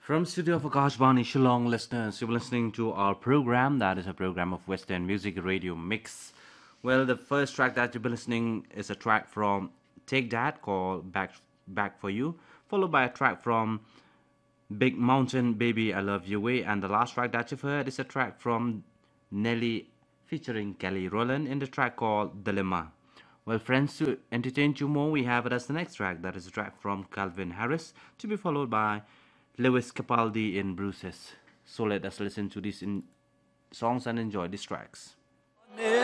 From studio of Akashvani Shillong listeners, you're listening to our program. That is a program of Western Music Radio Mix. Well, the first track that you'll be listening is a track from Take That called Back for You, followed by a track from Big Mountain Baby I Love Your Way, and the last track that you've heard is a track from Nelly featuring Kelly Rowland in the track called Dilemma. Well, friends, to entertain you more, we have it as the next track. That is a track from Calvin Harris, to be followed by Lewis Capaldi in Bruises. So let us listen to these songs and enjoy these tracks.